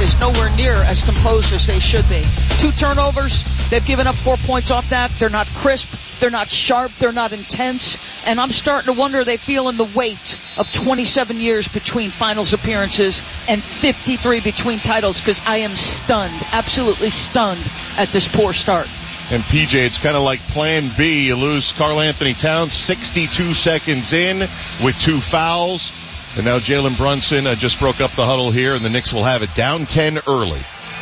is nowhere near as composed as they should be. 2 turnovers. They've given up 4 points off that. They're not crisp. They're not sharp. They're not intense. And I'm starting to wonder, are they feeling the weight of 27 years between finals appearances and 53 between titles? Because I am stunned, absolutely stunned at this poor start. And PJ, it's kind of like plan B. You lose Karl Anthony Towns 62 seconds in with 2 fouls. And now Jalen Brunson just broke up the huddle here, and the Knicks will have it down 10 early.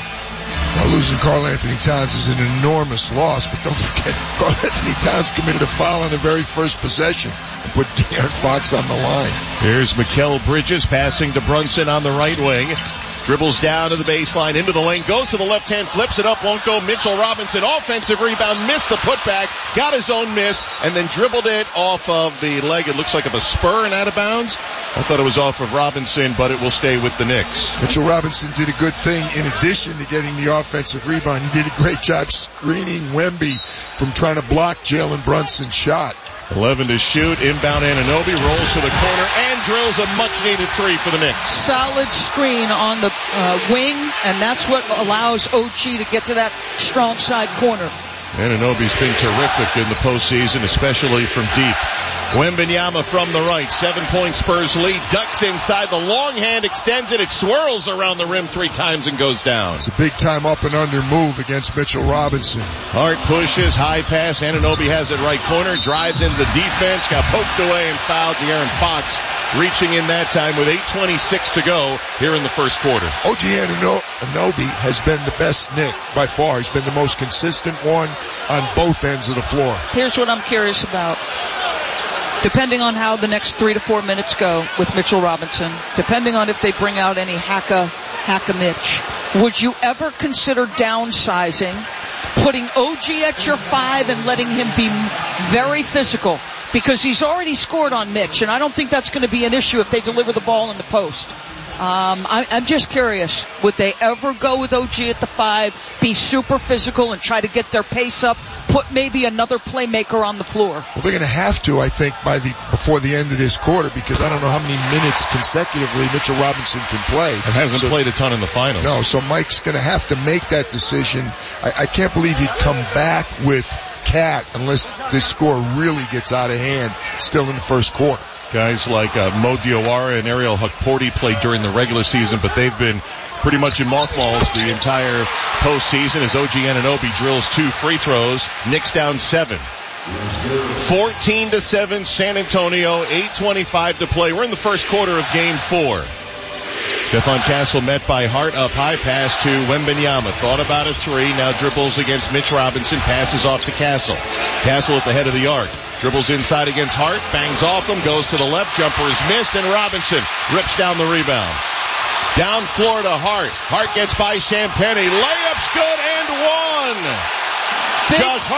Well, losing Karl Anthony Towns is an enormous loss, but don't forget, Karl Anthony Towns committed a foul on the very first possession and put De'Aaron Fox on the line. Here's Mikal Bridges passing to Brunson on the right wing. Dribbles down to the baseline, into the lane, goes to the left hand, flips it up, won't go. Mitchell Robinson, offensive rebound, missed the putback, got his own miss, and then dribbled it off of the leg. It looks like of a spur and out of bounds. I thought it was off of Robinson, but it will stay with the Knicks. Mitchell Robinson did a good thing in addition to getting the offensive rebound. He did a great job screening Wemby from trying to block Jalen Brunson's shot. 11 to shoot. Inbound Anunoby rolls to the corner and drills a much-needed 3 for the Knicks. Solid screen on the wing, and that's what allows OG to get to that strong side corner. Anunoby's been terrific in the postseason, especially from deep. Wembanyama from the right, 7-point Spurs lead, ducks inside, the long hand extends it, it swirls around the rim 3 times and goes down. It's a big time up and under move against Mitchell Robinson. Hart pushes, high pass, Anunoby has it right corner, drives into the defense, got poked away and fouled. De'Aaron Fox reaching in that time with 8:26 to go here in the first quarter. OG Anunoby has been the best Knick by far. He's been the most consistent one on both ends of the floor. Here's what I'm curious about. Depending on how the next 3 to 4 minutes go with Mitchell Robinson, depending on if they bring out any Hacka Mitch, would you ever consider downsizing, putting OG at your 5 and letting him be very physical? Because he's already scored on Mitch, and I don't think that's going to be an issue if they deliver the ball in the post. I'm just curious, would they ever go with OG at the 5, be super physical and try to get their pace up, put maybe another playmaker on the floor? Well, they're going to have to, I think, before the end of this quarter, because I don't know how many minutes consecutively Mitchell Robinson can play. And hasn't played a ton in the finals. No, so Mike's going to have to make that decision. I can't believe he'd come back with Cat unless the score really gets out of hand still in the first quarter. Guys like Mo Diawara and Ariel Hukporti played during the regular season, but they've been pretty much in mothballs the entire postseason as OG Anunoby drills 2 free throws. Knicks down 7. 14-7 San Antonio, 8:25 to play. We're in the first quarter of Game 4. Stephon Castle met by Hart, up high pass to Wembanyama. Thought about a 3, now dribbles against Mitch Robinson, passes off to Castle. Castle at the head of the arc. Dribbles inside against Hart, bangs off him, goes to the left, jumper is missed, and Robinson rips down the rebound. Down floor to Hart. Hart gets by Champagnie. Layup's good and one. Josh Hart.